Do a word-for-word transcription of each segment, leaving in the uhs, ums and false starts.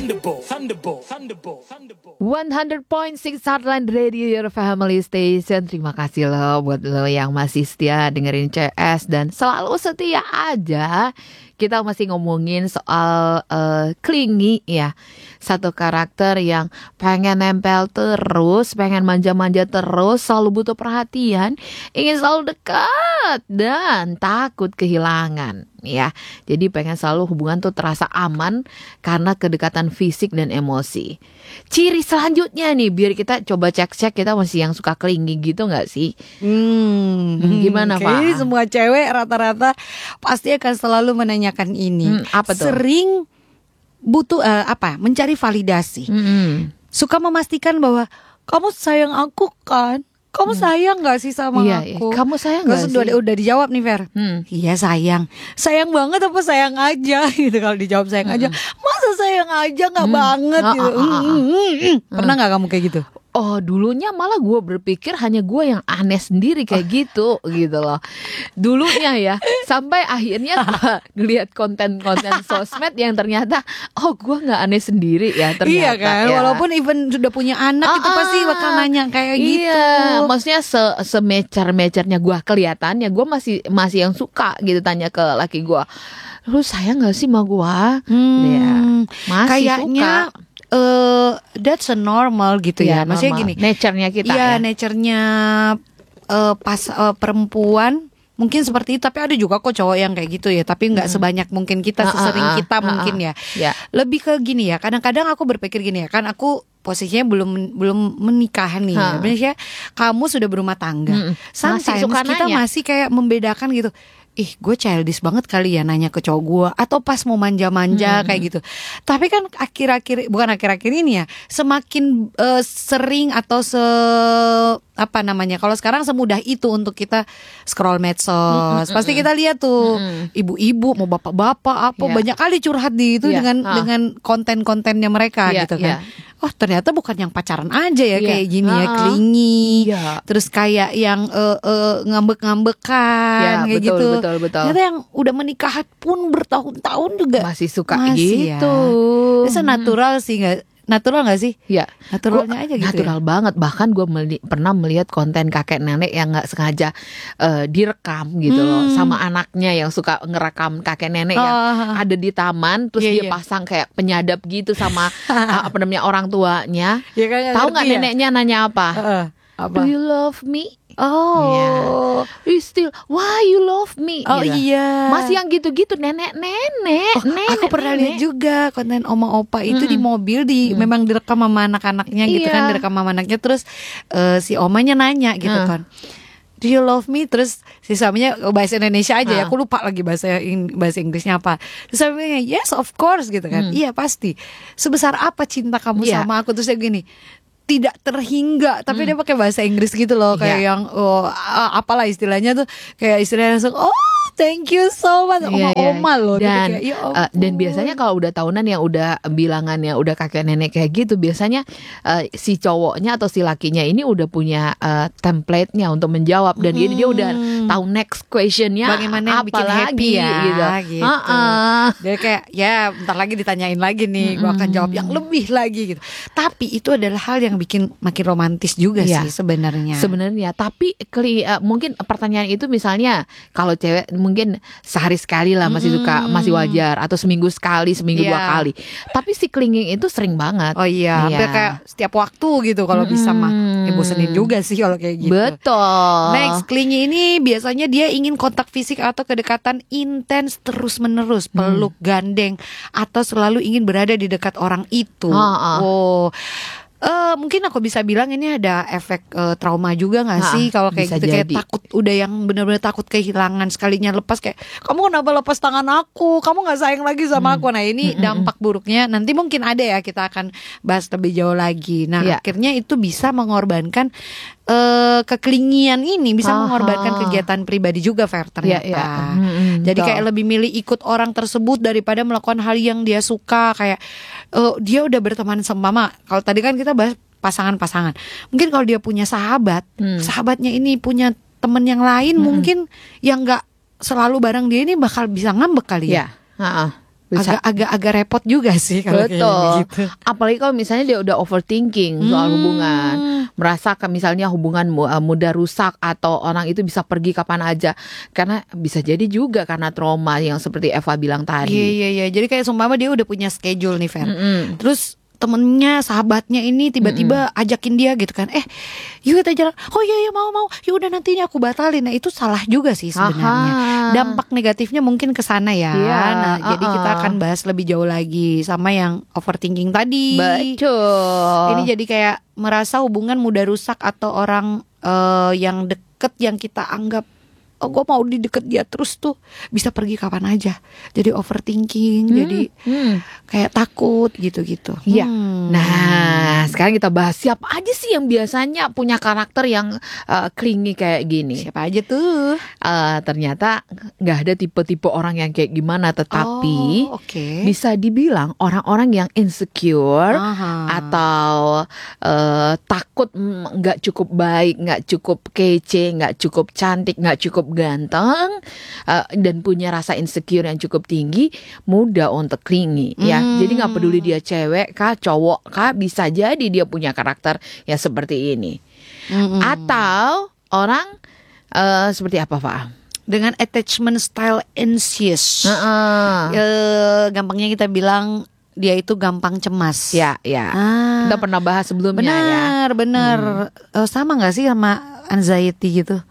Thunderbolt, Thunderbolt, Thunderbolt, Thunderbolt. one hundred point six Heartland Radio, your family station. Terima kasih loh buat lo yang masih setia dengerin C S dan selalu setia aja. Kita masih ngomongin soal uh, clingy ya. Satu karakter yang pengen nempel terus, pengen manja-manja terus, selalu butuh perhatian, ingin selalu dekat dan takut kehilangan ya. Jadi pengen selalu hubungan tuh terasa aman karena kedekatan fisik dan emosi. Ciri selanjutnya nih, biar kita coba cek-cek kita masih yang suka clingy gitu gak sih? Hmm, Gimana Pak? Kayaknya semua cewek rata-rata pasti akan selalu menanyakan ini. Hmm, apa tuh? Sering butuh uh, apa? Mencari validasi. Hmm. Suka memastikan bahwa kamu sayang aku kan? Kamu sayang gak sih sama Iya, aku? iya. Kamu sayang Terus gak udah, sih? udah dijawab nih Fer. Hmm. Iya sayang. Sayang banget apa sayang aja gitu. Kalau dijawab sayang aja, masa sayang aja gak Hmm. banget Ah, gitu. ah, ah, ah. Mm, mm, mm, mm. Pernah gak kamu kayak gitu? Oh, dulunya malah gue berpikir hanya gue yang aneh sendiri kayak gitu gitu loh. Dulunya ya, sampai akhirnya gue ngeliat konten-konten sosmed yang ternyata oh gue nggak aneh sendiri ya ternyata. Iya kan, ya. walaupun even sudah punya anak Ah, itu pasti bakal nanya kayak iya, gitu. maksudnya se semecar-mecarnya gue kelihatannya gue masih masih yang suka gitu tanya ke laki gue. Lu sayang nggak sih sama gue? Hmm, Ya, masih kayaknya suka. uh, that's a normal gitu ya. Ya, Maksudnya normal. gini, Nature-nya kita iya, ya. nature-nya uh, pas uh, perempuan mungkin seperti itu, tapi ada juga kok cowok yang kayak gitu ya, tapi nggak sebanyak mungkin kita, Ah, sesering ah, ah, kita ah, mungkin ah. ya. Ya. Lebih ke gini ya, kadang-kadang aku berpikir gini ya, kan aku posisinya belum belum menikah nih. Ha. Maksudnya kamu sudah berumah tangga. Mm-mm. Sometimes Masih suka kita nanya. masih kayak membedakan gitu. Ih, gue childish banget kali ya nanya ke cowok gue, atau pas mau manja-manja kayak gitu. Tapi kan akhir-akhir, bukan akhir-akhir ini ya, semakin eh, sering atau se apa namanya, kalau sekarang semudah itu untuk kita scroll medsos. Pasti kita lihat tuh ibu-ibu mau bapak-bapak apa Ya. banyak kali curhat di itu Ya, dengan ah. dengan konten-kontennya mereka Ya, gitu kan. ya. Oh, ternyata bukan yang pacaran aja ya Iya. kayak gini ya, Ah. clingy. Iya. Terus kayak yang eh, eh, ngambek-ngambekan Ya, kayak betul, gitu. betul, betul. Ternyata yang udah menikah pun bertahun-tahun juga Masih suka masih gitu. Ya. Itu natural sih, nggak natural nggak sih? Ya, Naturalnya Gua- aja gitu. Natural ya? banget. Bahkan gue pernah melihat konten kakek nenek yang nggak sengaja eh, direkam gitu loh, Hmm. sama anaknya yang suka ngerekam kakek nenek yang Ah. ada di taman, terus Iya, dia iya. pasang kayak penyadap gitu sama ah, apa namanya orang tuanya. Ya kan, Tahu ngerti nggak ya? neneknya nanya apa? Heeh. Apa? Do you love me? Oh. Ya. You still, why you love me? Oh Gitu. iya. Masih yang gitu-gitu nenek-nenek. Oh, nenek, aku pernah lihat nenek. juga konten oma opa itu di mobil, di memang direkam sama anak-anaknya gitu Iya. kan, direkam sama anaknya, terus eh, si omanya nanya gitu Hmm. kan. Do you love me? Terus si suaminya oh, bahasa Indonesia aja ya, Ah. aku lupa lagi bahasa Ing- bahasa Inggrisnya apa. Terus suaminya yes of course gitu kan. Iya pasti. Sebesar apa cinta kamu Iya. sama aku? Terus dia gini, tidak terhingga, tapi dia pakai bahasa Inggris gitu loh, kayak Iya. yang oh, a- apalah istilahnya tuh, kayak istilahnya langsung oh thank you so much, Iya, iya. oma-oma loh. Tapi Dan kayak, ya eh, dan ampun. biasanya kalau udah tahunan yang udah bilangannya udah kakek nenek kayak gitu, biasanya eh, si cowoknya atau si lakinya ini udah punya eh, template-nya untuk menjawab, dan dia dia udah tahu next question-nya bagaimana yang apa bikin lagi happy ya gitu. gitu. Heeh. Dia kayak ya bentar lagi ditanyain lagi nih, gue akan jawab yang lebih lagi gitu. Tapi itu adalah hal yang bikin makin romantis juga Iya. sih sebenarnya. Sebenarnya, tapi keli, eh, mungkin pertanyaan itu misalnya kalau cewek mungkin sehari sekali lah masih suka, masih wajar, atau seminggu sekali, seminggu Iya. dua kali. Tapi si clinging itu sering banget. Oh iya, hampir kayak setiap waktu gitu kalau bisa mah. Ya bosenin juga sih kalau kayak gitu. Betul. Next, clingy ini biasanya dia ingin kontak fisik atau kedekatan intens terus-menerus, peluk, gandeng, atau selalu ingin berada di dekat orang itu. Ah, ah. Oh. Eh, mungkin aku bisa bilang ini ada efek eh, trauma juga nggak Ah, sih kalau kayak bisa gitu, kayak jadi. takut, udah yang benar-benar takut kehilangan, sekalinya lepas kayak kamu kenapa lepas tangan aku, kamu nggak sayang lagi sama aku. Nah ini dampak buruknya nanti mungkin ada ya, kita akan bahas lebih jauh lagi. Nah Iya. akhirnya itu bisa mengorbankan eh kekelingian ini, bisa Aha. mengorbankan kegiatan pribadi juga, Fer, ternyata. Iya, iya. Mm-mm, Jadi betul. kayak lebih milih ikut orang tersebut daripada melakukan hal yang dia suka. Kayak eh, dia udah berteman sama mama. Kalau tadi kan kita bahas pasangan-pasangan. Mungkin kalau dia punya sahabat, Hmm. sahabatnya ini punya temen yang lain, mungkin yang nggak selalu bareng dia ini bakal bisa ngambek kali ya. Ya, heeh. Bisa. agak-agak repot juga sih kalau kayak Betul. gitu. Apalagi kalau misalnya dia udah overthinking soal Hmm. hubungan, merasa ke misalnya hubungan mu- uh, mudah rusak atau orang itu bisa pergi kapan aja, karena bisa jadi juga karena trauma yang seperti Eva bilang Iya tadi. iya iya. Jadi kayak seumpama dia udah punya schedule nih Fer. Mm-mm. Terus temennya, sahabatnya ini tiba-tiba ajakin dia gitu kan, eh yuk kita jalan, oh iya iya mau mau, ya udah nanti ini aku batalin. Nah itu salah juga sih sebenarnya. Aha. Dampak negatifnya mungkin ke sana ya. Iya, Nah jadi kita uh-uh. akan bahas lebih jauh lagi sama yang overthinking tadi. Betul. Ini jadi kayak merasa hubungan mudah rusak atau orang eh, yang deket yang kita anggap, oh gue mau di deket dia terus tuh bisa pergi kapan aja. Jadi overthinking, jadi Hmm. kayak takut gitu-gitu. Iya. Hmm. Nah, sekarang kita bahas siapa aja sih yang biasanya punya karakter yang uh, clingy kayak gini. Siapa aja tuh? Uh, ternyata nggak ada tipe-tipe orang yang kayak gimana, tetapi Oh, oke. bisa dibilang orang-orang yang insecure Aha. atau uh, takut mm, nggak cukup baik, nggak cukup kece, nggak cukup cantik, nggak cukup ganteng, uh, dan punya rasa insecure yang cukup tinggi, mudah untuk clingy ya. Hmm. Jadi nggak peduli dia cewek kah, cowok kah, bisa jadi dia punya karakter yang seperti ini. Mm-mm. Atau orang uh, seperti apa, Pak? Dengan attachment style anxious. Heeh. Eh, gampangnya kita bilang dia itu gampang cemas. Ya, ya. Ah, Kita pernah bahas sebelumnya ya. benar, benar. Eh, sama nggak sih sama anxiety gitu?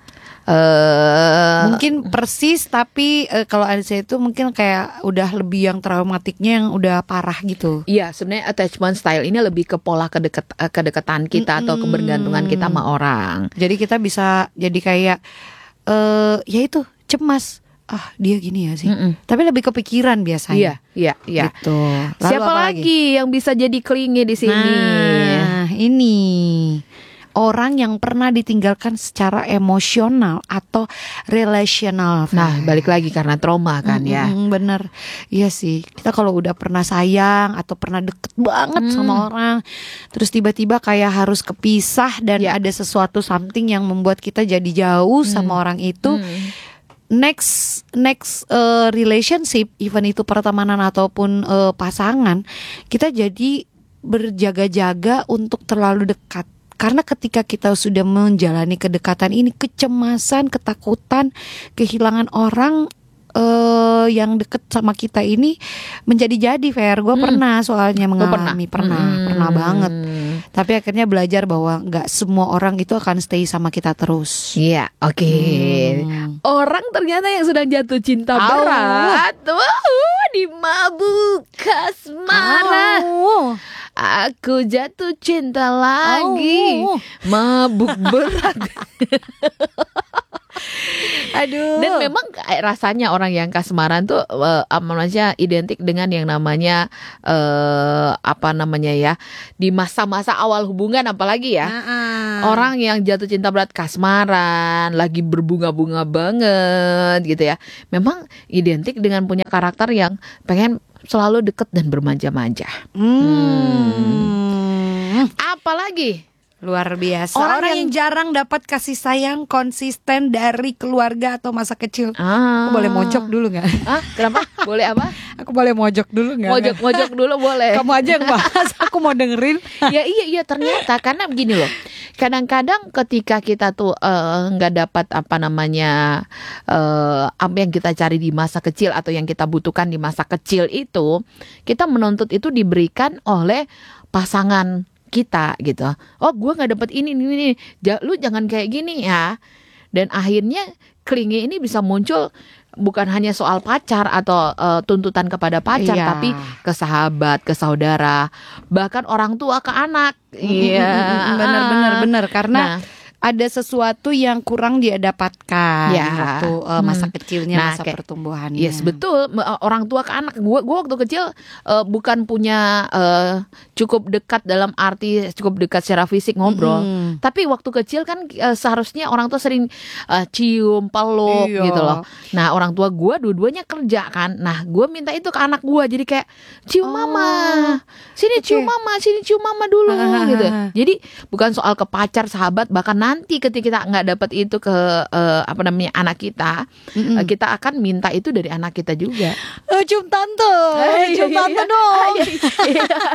Eh, Mungkin persis, tapi eh, kalau anxiety itu mungkin kayak udah lebih yang traumatiknya yang udah parah gitu. Iya, sebenarnya attachment style ini lebih ke pola kedeket, eh, kedekatan kita atau Mm-mm. kebergantungan kita sama orang. Jadi kita bisa jadi kayak eh ya itu cemas. Ah dia gini ya sih. Mm-mm. Tapi lebih kepikiran biasanya. Iya, iya, iya. Gitu. Lalu Siapa apa lagi yang bisa jadi clingy di sini? Nah, ini orang yang pernah ditinggalkan secara emosional atau relational. Nah, balik lagi karena trauma kan ya. Mm-mm, bener. Iya sih. Kita kalau udah pernah sayang atau pernah deket banget Hmm. sama orang, terus tiba-tiba kayak harus kepisah dan Ya. ada sesuatu something yang membuat kita jadi jauh sama orang itu. Hmm. Next next uh, relationship, even itu pertemanan ataupun uh, pasangan, kita jadi berjaga-jaga untuk terlalu dekat. Karena ketika kita sudah menjalani kedekatan ini, kecemasan, ketakutan, kehilangan orang eh, yang deket sama kita ini menjadi-jadi, Fer. Gue Hmm. pernah soalnya Lo mengalami, pernah, Hmm. pernah banget. Tapi akhirnya belajar bahwa nggak semua orang itu akan stay sama kita terus. Iya, oke. Hmm. Orang ternyata yang sedang jatuh cinta Au. berat, uh, di mabuk kasmaran. Au. Aku jatuh cinta lagi, Au. mabuk berat. Aduh. Dan memang kayak rasanya orang yang kasmaran tuh eh, apa namanya identik dengan yang namanya eh, apa namanya ya, di masa-masa awal hubungan apalagi ya. Ah-ah. Orang yang jatuh cinta berat kasmaran, lagi berbunga-bunga banget gitu ya. Memang identik dengan punya karakter yang pengen selalu deket dan bermanja-manja. Hmm. Apalagi Luar biasa. Orang Orang, yang- yang jarang dapat kasih sayang konsisten dari keluarga atau masa kecil. ah, Aku boleh mojok dulu nggak? Ah, kenapa? Boleh apa? Aku boleh mojok dulu nggak? Mojok-mojok dulu boleh. Kamu aja yang bahas. Aku mau dengerin. Ya iya iya ternyata karena begini loh. Kadang-kadang ketika kita tuh eh, nggak dapat apa namanya eh, apa yang kita cari di masa kecil atau yang kita butuhkan di masa kecil itu, kita menuntut itu diberikan oleh pasangan kita gitu. Oh, gue nggak dapet ini ini ini. Ja- Lu jangan kayak gini ya. Dan akhirnya clingy ini bisa muncul bukan hanya soal pacar atau eh, tuntutan kepada pacar, Iya. tapi ke sahabat, ke saudara, bahkan orang tua ke anak. Iya, Bener bener bener karena Nah. ada sesuatu yang kurang dia dapatkan Ya. waktu uh, masa Hmm. kecilnya, Nah, masa kayak- pertumbuhannya. Yes betul. M- uh, orang tua ke anak. Gue gua waktu kecil uh, bukan punya uh, cukup dekat dalam arti cukup dekat secara fisik ngobrol. Mm-mm. Tapi waktu kecil kan uh, seharusnya orang tua sering uh, cium, peluk Iya. gitu loh. Nah orang tua gue dua-duanya kerja kan. Nah gue minta itu ke anak gue. Jadi kayak cium Oh. mama, sini Oke. cium mama, sini cium mama dulu Ah, gitu. ah, ah. Jadi bukan soal ke pacar, sahabat, bahkan nanti ketika kita nggak dapat itu ke eh, apa namanya anak kita, Mm-mm. eh, kita akan minta itu dari anak kita juga. Eh, cium tante, Eh, cium iya, tante iya. dong. Ah, iya, iya.